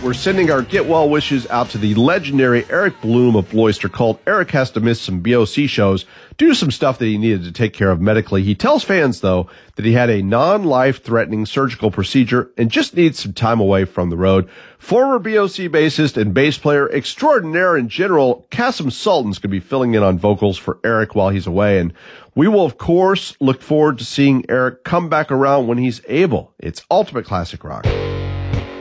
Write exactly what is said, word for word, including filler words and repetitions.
we're sending our get well wishes out to the legendary Eric Bloom of Bloister Cult. Eric has to miss some B O C shows, do some stuff that he needed to take care of medically. He tells fans, though, that he had a non-life-threatening surgical procedure and just needs some time away from the road. Former B O C bassist and bass player extraordinaire in general, Kasim Sultan's going to be filling in on vocals for Eric while he's away, and we will, of course, look forward to seeing Eric come back around when he's able. It's Ultimate Classic Rock.